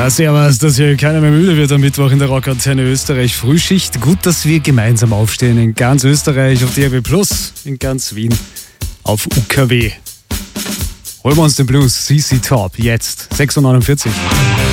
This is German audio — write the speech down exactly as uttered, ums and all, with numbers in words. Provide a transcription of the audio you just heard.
Ja, servus, dass hier keiner mehr müde wird am Mittwoch in der Rockantenne Österreich Frühschicht. Gut, dass wir gemeinsam aufstehen in ganz Österreich, auf D A B Plus, in ganz Wien, auf U K W. Holen wir uns den Blues, C C Top, jetzt, sechs Uhr neunundvierzig.